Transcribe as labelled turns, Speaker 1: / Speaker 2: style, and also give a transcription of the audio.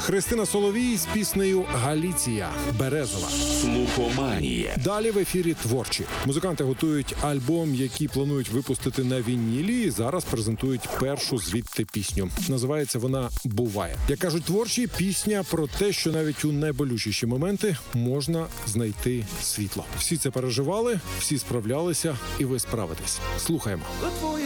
Speaker 1: Христина Соловій з піснею «Галіція» Березова.
Speaker 2: Слухоманія.
Speaker 1: Далі в ефірі творчі. Музиканти готують альбом, який планують випустити на вінілі, і зараз презентують першу звідти пісню. Називається вона «Буває». Як кажуть творчі, пісня про те, що навіть у найболючіші моменти можна знайти світло. Всі це переживали, всі справлялися, і ви справитесь. Слухаємо.